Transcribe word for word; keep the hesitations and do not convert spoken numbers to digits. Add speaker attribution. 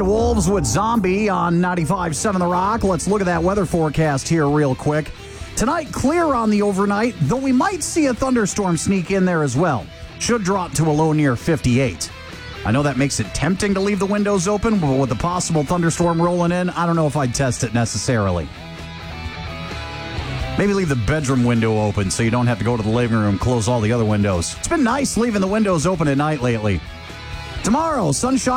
Speaker 1: Bad Wolves with Zombie on ninety-five point seven The Rock. Let's look at that weather forecast here real quick. Tonight, clear on the overnight, though we might see a thunderstorm sneak in there as well. Should drop to a low near fifty-eight. I know that makes it tempting to leave the windows open, but with the possible thunderstorm rolling in, I don't know if I'd test it necessarily. Maybe leave the bedroom window open so you don't have to go to the living room, close all the other windows. It's been nice leaving the windows open at night lately. Tomorrow, sunshine.